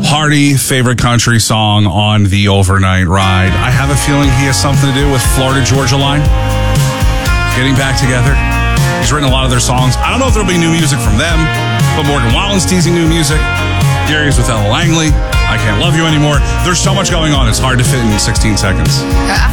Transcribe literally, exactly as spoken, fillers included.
party favorite country song on the overnight ride. I have a feeling he has something to do with Florida Georgia Line getting back together. He's written a lot of their songs. I don't know if there'll be new music from them, but Morgan Wallen's teasing new music. Gary's with Ella Langley. I Can't Love You Anymore. There's so much going on, it's hard to fit in sixteen seconds.